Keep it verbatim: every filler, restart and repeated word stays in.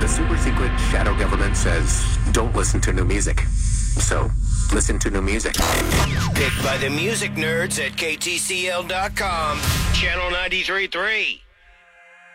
The super secret shadow government says don't listen to new music. So, listen to new music. Picked by the music nerds at K T C L dot com, Channel ninety-three point three.